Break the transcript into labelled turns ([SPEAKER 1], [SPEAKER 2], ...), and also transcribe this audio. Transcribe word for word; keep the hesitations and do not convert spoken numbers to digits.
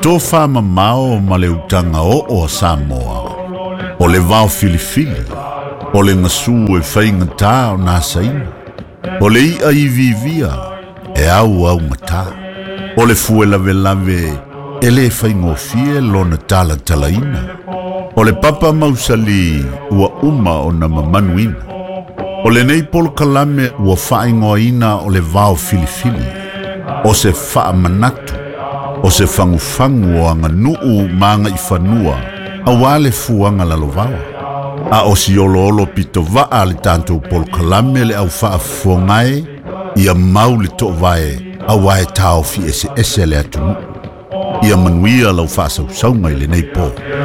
[SPEAKER 1] Tō whamamao ma le utanga o o Samoa, o le vao filifili, o le ngasu e whaingatā o nā saina, o le ia i vivia e au au ngata, o le fuelave lave e le whaingofie lona tala talaina, o le papa mausali ua uma o na mamanuina, o le nei polo kalame ua whaingoina o le vao filifili, o se wha manatu, o se fangufangu o anga nuu maanga i whanua, a wale fuanga lalovawa. A o si olo olo pito waa le tanto polo kalame le au wha fongai, ia mau le to vae, a wae tau fi ese ese le atunu. Ia manuia lau wha sau sau ngai le nei po.